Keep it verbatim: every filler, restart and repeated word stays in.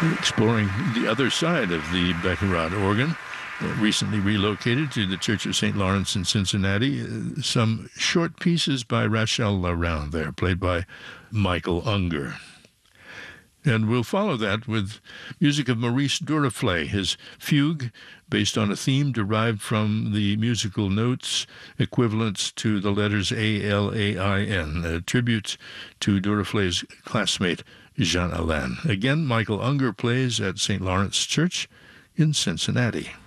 exploring the other side of the Beckerod organ, uh, recently relocated to the Church of Saint Lawrence in Cincinnati. Uh, some short pieces by Rachel Laround there, played by Michael Unger. And we'll follow that with music of Maurice Duruflé, his fugue, based on a theme derived from the musical notes equivalents to the letters A L A I N, a tribute to Duruflé's classmate Jean Alain. Again, Michael Unger plays at Saint Lawrence Church in Cincinnati.